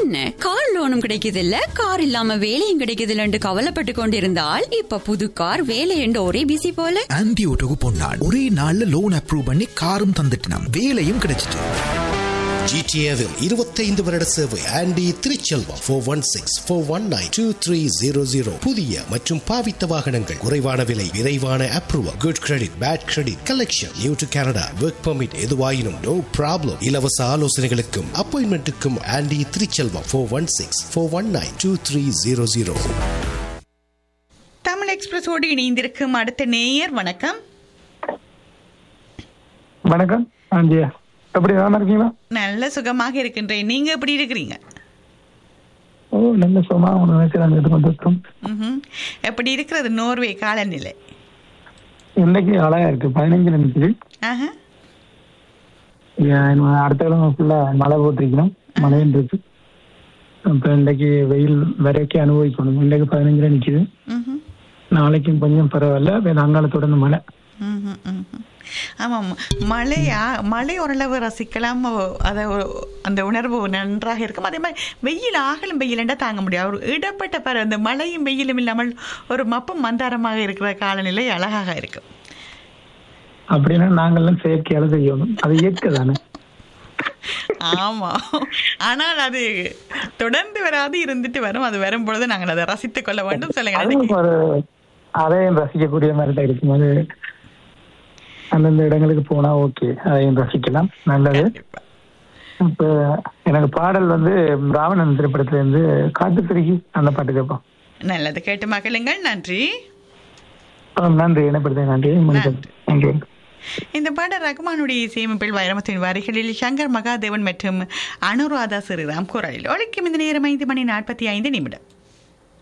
என்ன கார் லோனும் கிடைக்குது இல்ல, கார் இல்லாம வேலையும் கிடைக்குது இல்லன்னு கவலைப்பட்டு கொண்டிருந்தால் இப்ப புது கார் வேலை என்று ஒரே பிசி போல. ஆன்டி ஓட்டோக்கு போனாள், ஒரே நாள்ல லோன் அப்ரூவ் பண்ணி காரும் தந்துட்டினாம், வேலையும் கிடைச்சிட்டு. ஜிடிஏவில் 25 வருட சேவை. ஆண்டி திருச்செல்வம் 416-419-2300. புதிய மற்றும் பாவித்த வாகனங்கள், குறைவான விலை, விரைவான approval, good credit, bad credit, collection, new to Canada, work permit, எதுவாயினும் நோ ப்ராப்ளம். இலவச ஆலோசனைகளுக்கும் அப்பாயின்மெண்ட்டுக்கும் ஆண்டி திருச்செல்வம் 416-419-2300. தமிழ் எக்ஸ்பிரஸோடு இணைந்திருக்கும் அடுத்த நேயர். வணக்கம். வணக்கம் ஆண்டியா, எப்படி இருக்கீங்களா? நல்ல சுகமாக இருக்கின்றேன். நீங்க எப்படி இருக்கிறீங்க? ஓ, நல்ல சுகமா வந்துட்டோம். எப்படி இருக்கிறது நோர்வே காலநிலை? இன்னைக்கு அழகா இருக்கு, 15 நிமிஷம். அடுத்த கிழமை ஃபுல்லா மழை போட்டிருக்கணும், மழையும் இருக்கு. இப்ப இன்னைக்கு வெயில் வரைக்கும் அனுபவிக்கணும். இன்னைக்கு 15 நிக்குது, நாளைக்கும் கொஞ்சம் பரவாயில்ல, அங்கால தொடர்ந்து மழை. ஆமாம், மழை ஓரளவு ரசிக்கலாம், அதை அந்த உணர்வு நன்றாக இருக்கும். அதே மாதிரி வெயில் ஆகலும் வெயிலண்டா தாங்க முடியாது. ஒரு இடப்பட்ட அந்த மழையும் வெயிலும் இல்லாமல் ஒரு மப்பும் மந்தாரமாக இருக்கிற காலநிலை அழகாக இருக்கும். அப்படின்னா நாங்கள்லாம் செயற்கையால செய்யணும், அது இயற்கை தானே. ஆமா, ஆனால் அது தொடர்ந்து வராது, இருந்துட்டு வரும். அது வரும்பொழுது நாங்கள் அதை ரசித்துக் கொள்ள வேண்டும். சொல்லுங்க. அதையும் ரசிக்கக்கூடிய மாதிரி தான் இருக்கும். அது அந்தந்த இடங்களுக்கு போனா ஓகே, அதையும் ரசிக்கலாம், நல்லது. இப்ப எனக்கு பாடல் ராவணன் திரைப்படத்துல இருந்து காட்டுத்திருக்கி அந்த பாட்டு கேட்போம். நல்லது, கேட்டு மகிழுங்கள். நன்றி. நன்றி, இணைப்படுத்த நன்றி. நன்றி. இந்த பாடல் ரகுமானுடைய இசையமைப்பில் வைரமுத்தின் வரிகளில் சங்கர் மகாதேவன் மற்றும் அனுராதா ஸ்ரீராம் குரலில் ஒலிக்கும். இந்த நேரம் 5:45